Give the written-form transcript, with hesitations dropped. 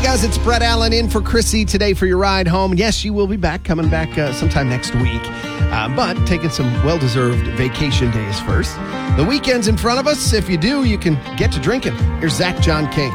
Hey guys, it's Brett Allen in for Chrissy today for your ride home. Yes, you will be coming back sometime next week, but taking some well-deserved vacation days first. The weekend's in front of us. If you do, you can get to drinking. Here's Zach John King.